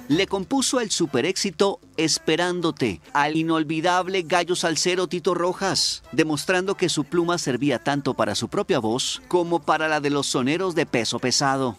le compuso el superéxito Esperándote al inolvidable gallo salsero Tito Rojas, demostrando que su pluma servía tanto para su propia voz como para la de los soneros de peso pesado.